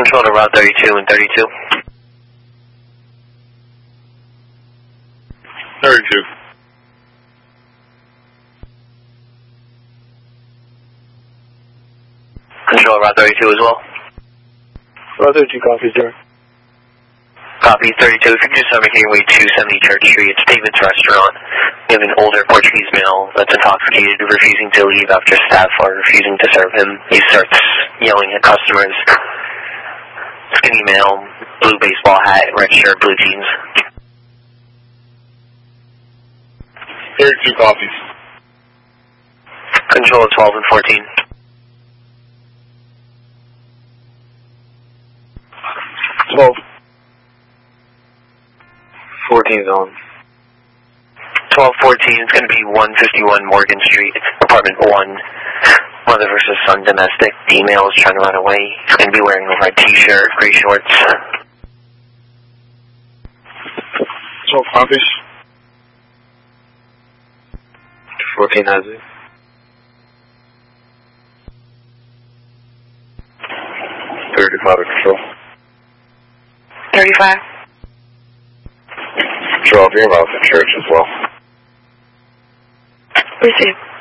Control to Route 32 and 32. 32. Control Route 32 as well. Route 32 copy, sir. Copy 32. If you can just make your way to 70 Church Street, it's David's Restaurant. We have an older Portuguese male that's intoxicated, refusing to leave after staff are refusing to serve him. He starts yelling at customers. Skinny male, blue baseball hat, red shirt, blue jeans. 32 copies. Control 12 and 14. 12. 14's on. 1214, it's going to be 151 Morgan Street, apartment 1. Mother versus son, domestic. Female is trying to run away. He's going to be wearing a red t-shirt, gray shorts. 12 copies. 14 has it. 35 control. 35. Control, you're about the church as well. Receive.